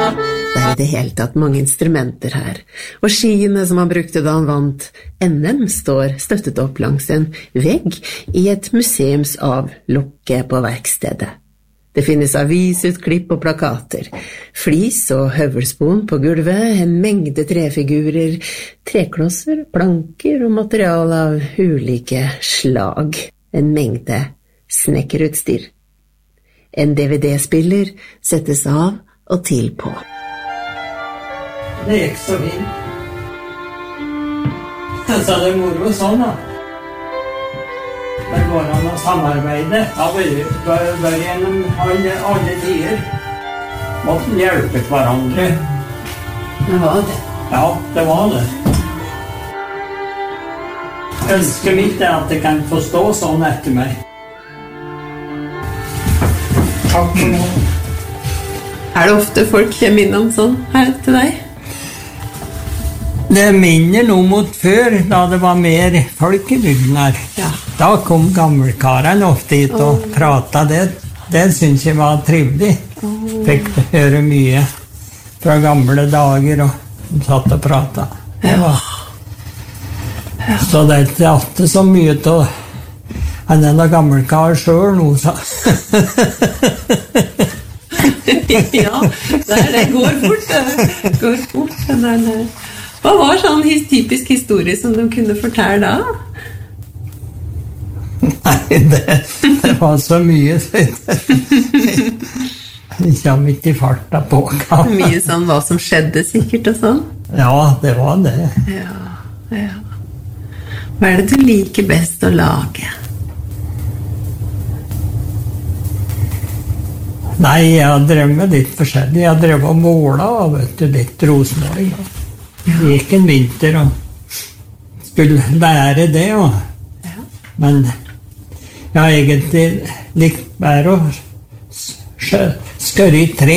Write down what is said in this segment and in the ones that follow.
Det I det hele tatt mange instrumenter her, og skiene som han brukte da han vant NM står støttet opp langs en vegg I et museumsavlukke på verkstedet. Det finnes avisutklipp og plakater, flis og høvelspon på gulvet, en mengde trefigurer, treklosser, planker og materiale av ulike slag, en mengde snekkerutstyr. En DVD-spiller settes av og til på. Det gikk så fint. Så det moro sånn da. Det går an å samarbeide. Da bør gjennom alle tider. Måtte hjelpe hverandre. Det var det. Ja, det var det. Ønsket mitt at det kan få stå sånn etter meg. Takk for nå. Det ofte folk kommer innom sånn her til deg? Det minner noe mot før, da det var mer folk I bygden her. Ja. Da kom gammelkarene ofte hit og pratet. Det synes jeg var trivelig. Fikk høre mye fra gamle dager, og de satt og pratet. Det var. Så det ikke alltid så mye til enn en av gammelkar selv nå, sa. Ja, det går fort. Det går fort, den der. Hva var sånn typisk historie som de kunne fortelle da? Nei, det var så mye. Det kom ikke I farta på. Mye sånn hva som skjedde sikkert og sånn? Ja, det var det. Ja. Hva det du liker best å lage? Nei, jeg drev med litt forskjellig. Jeg drev og måla, vet du, litt rosmaling. Det gikk en vinter og skulle lære det, men jeg har egentlig likt bare å skøre I tre.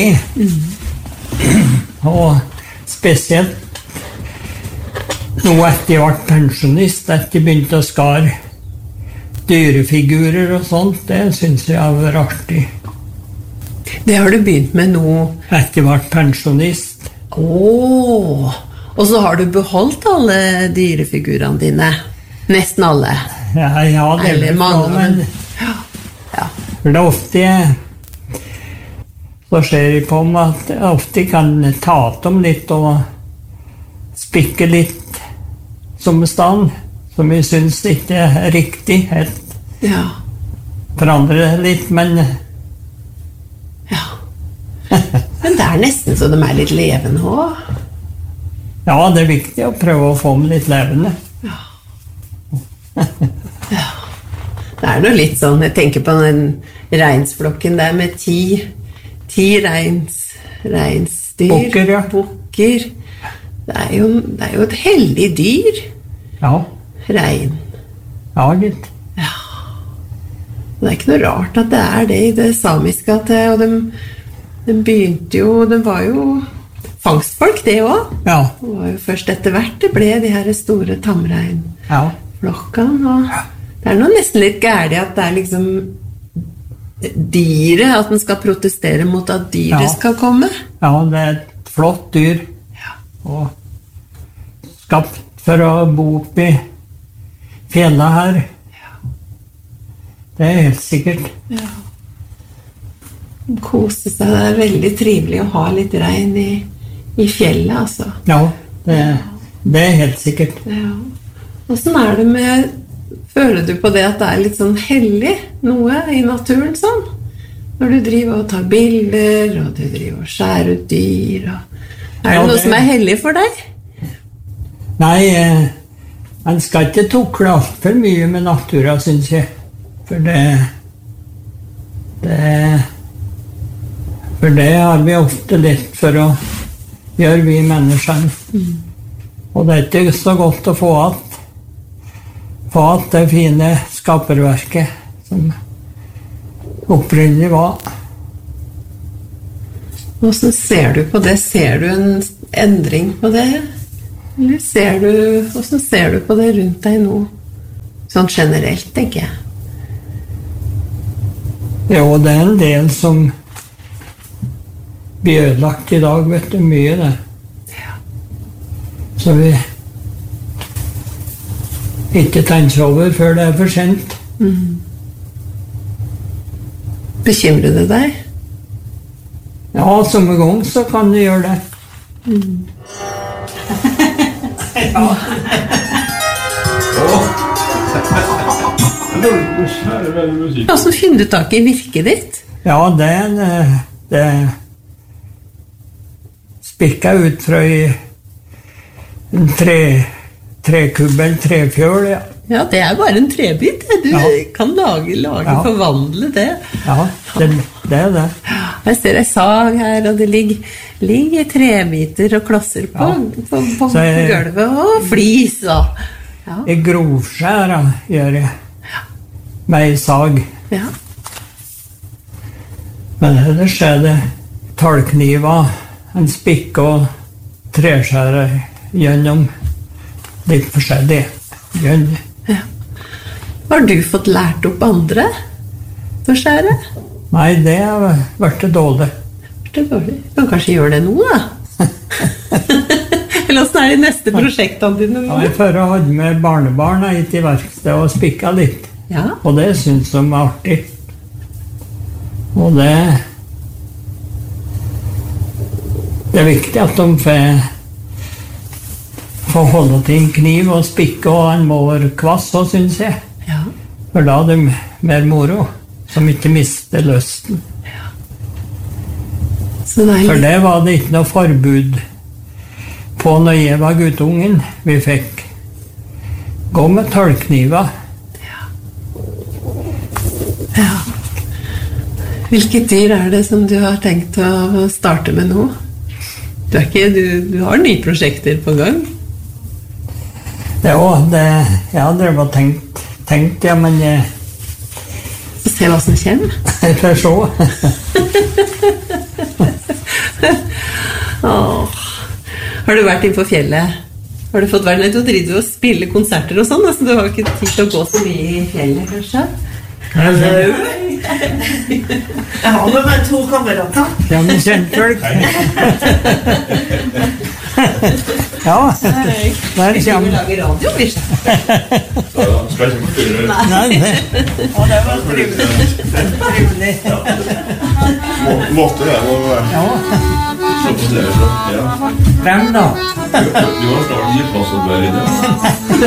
Og spesielt nå etter jeg ble pensjonist, etter jeg begynte å skare dyrefigurer og sånt, det synes jeg har vært artig. Det har du begynt med nå? Etter jeg ble pensjonist. Og så har du beholdt alle dyrefigurene dine? Nesten alle? Ja, det Eller mange, men... Ja. For det ofte så skjer det på meg at jeg ofte kan ta dem litt og spikke litt som stand, som jeg synes ikke riktig helt. Ja. Forandre litt, men... Ja. Men det nesten så de litt levende også. Ja, det viktig å prøve å få dem litt levende. Ja. Ja. Det noe litt sånn, jeg tenker på den reinsflokken der med 10 reinsdyr. Bukker, ja. Bukker. Det jo et heldig dyr. Ja. Rein. Ja, litt. Ja. Det ikke noe rart at det det I det samiske, og de begynte jo, de var jo fangstfolk det også. Ja. Det var jo først etter hvert det ble de her store tamreinflokkene, og det noe nesten litt gærlig at det liksom dyret, at den skal protestere mot at dyret skal komme. Ja, det et flott dyr. Ja. Og skapt for å bo opp I fjellet her. Ja. Det helt sikkert. Ja. Kose seg, det veldig trivelig å ha litt rein I fjellet, altså. Ja, det helt sikkert. Ja. Hvordan det med, føler du på det at det litt sånn hellig noe I naturen sånn? Når du driver og tar bilder, og du driver og skjærer ut dyr, og det noe som hellig for deg? Nei, man skal ikke tukle alt for mye med naturen, synes jeg. For det har vi ofte litt for å gjøre vi mennesker. Og det ikke så godt å få at det fine skaperverket som opprinnelig var. Hvordan ser du på det? Ser du en endring på det? Eller hvordan ser du på det rundt deg nå? Sånn generelt, tenker jeg. Jo, det en del som blir ødelagt I dag, vet du, mye det. Ja. Så vi ikke tenker over før det for sent. Bekymrer det deg? Ja, som en gang så kan du gjøre det. Hvordan finner du tak I virket ditt? Ja, det spikket ut fra en trekubbel, trefjøl, ja. Ja, det bare en trebit. Du kan lage, forvandle det. Ja, det det. Jeg ser en sag her, og det ligger trebiter og klosser på gulvet, og flis, og... Ja. I grovskjæra gjør jeg, med en sag. Ja. Men ellers det tallkniver, en spikk og treskjære gjennom litt forskjellig. Ja. Har du fått lært opp andre til å skjære? Nei, det har vært dårlig. Du kan kanskje gjøre det nå, da? Eller hvordan det neste prosjektene dine nå? Ja, før jeg hadde med barnebarn hit I verksted og spikket litt. Ja. Og det synes de var artig. Og det er viktig at de får holde til en kniv og spikke, og en må være kvass, så synes jeg. Ja. For da de mer moro, som ikke mister lysten. Ja. For det var det ikke noe forbud på når jeg var guttungen. Vi fikk gå med tallkniver. Ja. Ja. Hvilket dyr det som du har tenkt å starte med nå? Du har nye prosjekter på gang? Ja, jeg hadde tenkt, ja, men jeg... Se hva som kommer. Jeg får se. Har du vært inn på fjellet? Har du fått vært ned og drive og spille konserter og sånn? Altså, du har ikke tid til å gå så mye I fjellet, kanskje? Jeg har med meg 2 kamerater. Ja, men kjentfolk. Ja, der kommer. Vi lager radio, vi Skal ikke forstyrre. Nei, og det var trivelig. Måtte det Ja. Så på TV, så. Ja. Frem da. Du har snart gitt oss å være I det.